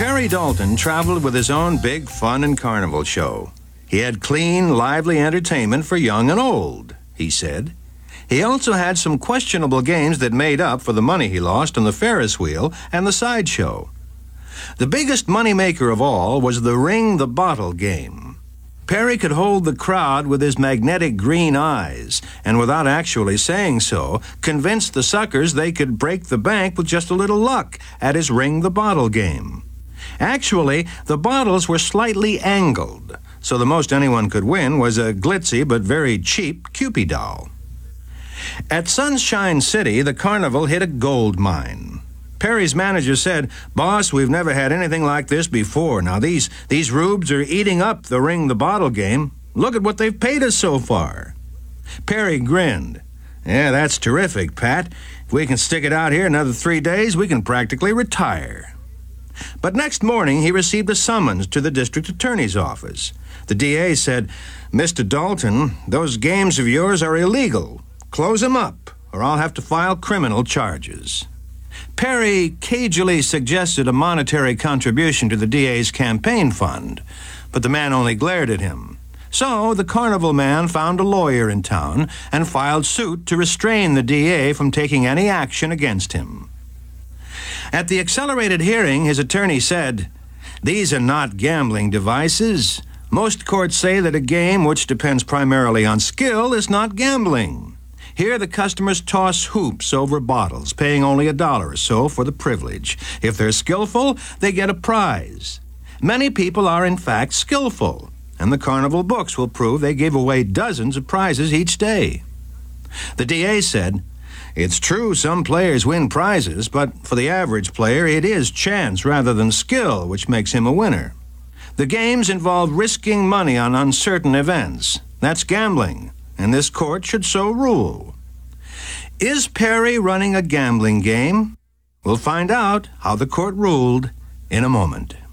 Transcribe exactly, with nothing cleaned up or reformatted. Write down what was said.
Perry Dalton traveled with his own big fun and carnival show. He had clean, lively entertainment for young and old, he said. He also had some questionable games that made up for the money he lost on the Ferris wheel and the sideshow. The biggest moneymaker of all was the Ring the Bottle game. Perry could hold the crowd with his magnetic green eyes, and without actually saying so, convinced the suckers they could break the bank with just a little luck at his Ring the Bottle game. Actually, the bottles were slightly angled, so the most anyone could win was a glitzy but very cheap Kewpie doll. At Sunshine City, the carnival hit a gold mine. Perry's manager said, "Boss, we've never had anything like this before. Now, these, these rubes are eating up the Ring the Bottle game. Look at what they've paid us so far." Perry grinned. "Yeah, that's terrific, Pat. If we can stick it out here another three days, we can practically retire." But next morning, he received a summons to the district attorney's office. The D A said, "Mister Dalton, those games of yours are illegal. Close them up, or I'll have to file criminal charges." Perry cagily suggested a monetary contribution to the D A's campaign fund, but the man only glared at him. So the carnival man found a lawyer in town and filed suit to restrain the D A from taking any action against him. At the accelerated hearing, his attorney said, "These are not gambling devices. Most courts say that a game which depends primarily on skill is not gambling. Here the customers toss hoops over bottles, paying only a dollar or so for the privilege. If they're skillful, they get a prize. Many people are in fact skillful, and the carnival books will prove they give away dozens of prizes each day." The D A said, "It's true some players win prizes, but for the average player it is chance rather than skill which makes him a winner. The games involve risking money on uncertain events. That's gambling, and this court should so rule." Is Perry running a gambling game? We'll find out how the court ruled in a moment.